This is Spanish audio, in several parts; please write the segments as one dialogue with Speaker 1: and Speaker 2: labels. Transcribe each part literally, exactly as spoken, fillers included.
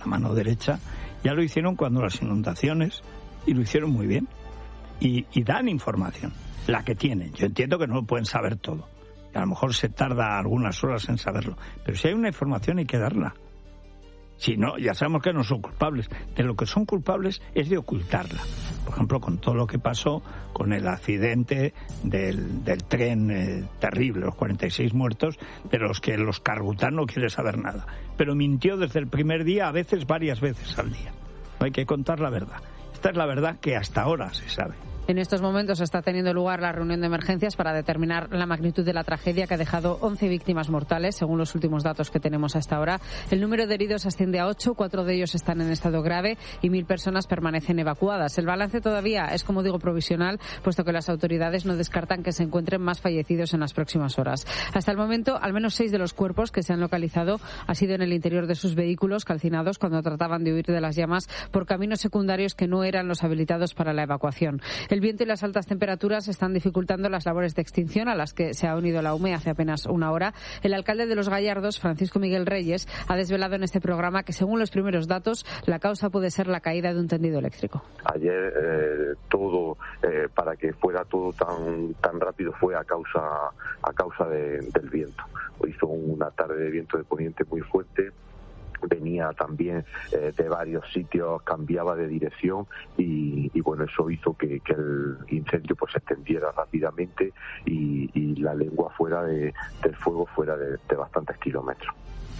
Speaker 1: mano derecha. Ya lo hicieron cuando las inundaciones, y lo hicieron muy bien. Y, y dan información, la que tienen. Yo entiendo que no lo pueden saber todo. Y a lo mejor se tarda algunas horas en saberlo. Pero si hay una información hay que darla. Si no, ya sabemos que no son culpables. De lo que son culpables es de ocultarla. Por ejemplo, con todo lo que pasó con el accidente del, del tren eh, terrible, los cuarenta y seis muertos, de los que los Cargután no quiere saber nada. Pero mintió desde el primer día, a veces varias veces al día. No hay que contar la verdad. Esta es la verdad que hasta ahora se sabe.
Speaker 2: En estos momentos está teniendo lugar la reunión de emergencias para determinar la magnitud de la tragedia que ha dejado once víctimas mortales, según los últimos datos que tenemos hasta ahora. El número de heridos asciende a ocho, cuatro de ellos están en estado grave y mil personas permanecen evacuadas. El balance todavía es, como digo, provisional, puesto que las autoridades no descartan que se encuentren más fallecidos en las próximas horas. Hasta el momento, al menos seis de los cuerpos que se han localizado han sido en el interior de sus vehículos calcinados cuando trataban de huir de las llamas por caminos secundarios que no eran los habilitados para la evacuación. El viento y las altas temperaturas están dificultando las labores de extinción a las que se ha unido la U M E hace apenas una hora. El alcalde de Los Gallardos, Francisco Miguel Reyes, ha desvelado en este programa que, según los primeros datos, la causa puede ser la caída de un tendido eléctrico.
Speaker 3: Ayer eh, todo, eh, para que fuera todo tan tan rápido, fue a causa a causa de, del viento. Hizo una tarde de viento de poniente muy fuerte. Venía también eh, de varios sitios, cambiaba de dirección y, y bueno, eso hizo que, que el incendio pues se extendiera rápidamente y, y la lengua fuera de, del fuego fuera de, de bastantes kilómetros.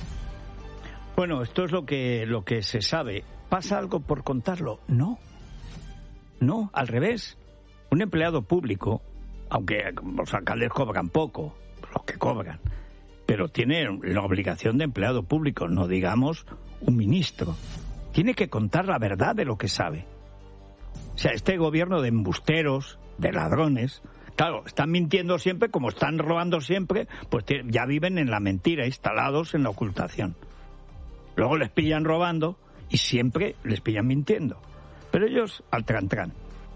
Speaker 1: Bueno, esto es lo que lo que se sabe. ¿Pasa algo por contarlo? No. No, al revés. Un empleado público, aunque los alcaldes cobran poco, los que cobran, pero tiene la obligación de empleado público, no digamos un ministro. Tiene que contar la verdad de lo que sabe. O sea, este gobierno de embusteros, de ladrones, claro, están mintiendo siempre, como están robando siempre, pues ya viven en la mentira, instalados en la ocultación. Luego les pillan robando y siempre les pillan mintiendo. Pero ellos al trantrán.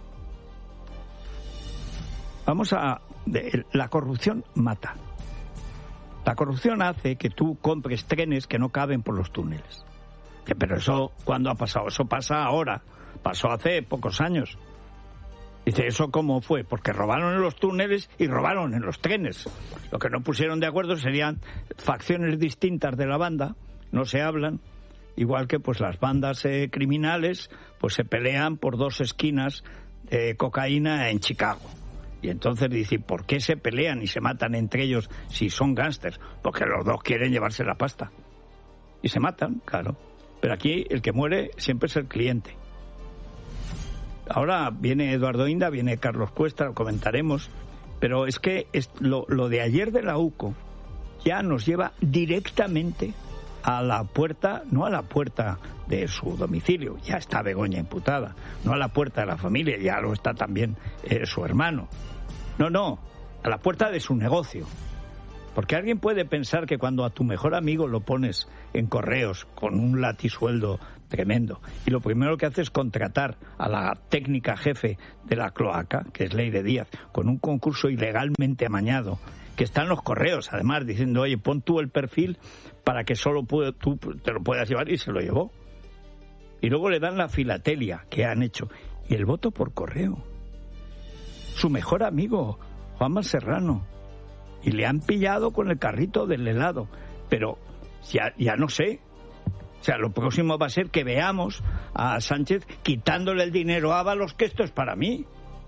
Speaker 1: Vamos a... La corrupción mata. La corrupción hace que tú compres trenes que no caben por los túneles. Pero eso, ¿cuándo ha pasado? Eso pasa ahora. Pasó hace pocos años. Dice, ¿eso cómo fue? Porque robaron en los túneles y robaron en los trenes. Lo que no pusieron de acuerdo serían facciones distintas de la banda, no se hablan. Igual que pues las bandas eh, criminales pues se pelean por dos esquinas de cocaína en Chicago. Y entonces dice, ¿por qué se pelean y se matan entre ellos si son gángsters? Porque los dos quieren llevarse la pasta. Y se matan, claro. Pero aquí el que muere siempre es el cliente. Ahora viene Eduardo Inda, viene Carlos Cuesta, lo comentaremos. Pero es que es lo, lo de ayer de la U C O ya nos lleva directamente a la puerta, no a la puerta de su domicilio, ya está Begoña imputada, no a la puerta de la familia, ya lo está también eh, su hermano. No, no, a la puerta de su negocio. Porque alguien puede pensar que cuando a tu mejor amigo lo pones en correos con un latisueldo tremendo y lo primero que hace es contratar a la técnica jefe de la cloaca, que es Leire Díaz, con un concurso ilegalmente amañado, que está en los correos, además, diciendo, oye, pon tú el perfil para que solo puedo, tú te lo puedas llevar, y se lo llevó. Y luego le dan la filatelia que han hecho y el voto por correo. Su mejor amigo, Juanma Serrano, y le han pillado con el carrito del helado. Pero ya, ya no sé. O sea, lo próximo va a ser que veamos a Sánchez quitándole el dinero a Ábalos, que esto es para mí.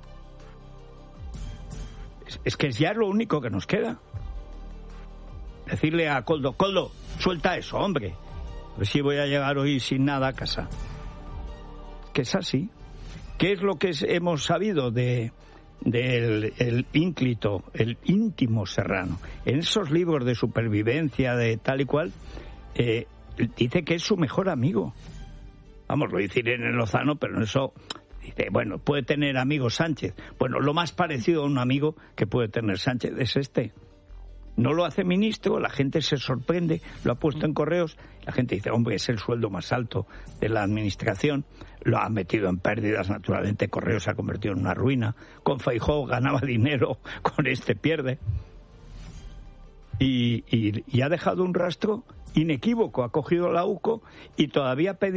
Speaker 1: Es, es que ya es lo único que nos queda. Decirle a Coldo, Coldo, suelta eso, hombre. A ver si voy a llegar hoy sin nada a casa. Que es así. ¿Qué es lo que es, hemos sabido de del el ínclito, el íntimo Serrano? En esos libros de supervivencia de tal y cual, eh, dice que es su mejor amigo. Vamos, lo dice Irene Lozano, pero en eso dice, bueno, puede tener amigos Sánchez. Bueno, lo más parecido a un amigo que puede tener Sánchez es este. No lo hace ministro, la gente se sorprende, lo ha puesto en correos, la gente dice, hombre, es el sueldo más alto de la administración, lo ha metido en pérdidas, naturalmente, correos se ha convertido en una ruina, con Feijóo ganaba dinero, con este pierde, y, y, y ha dejado un rastro inequívoco, ha cogido la U C O y todavía ha pedido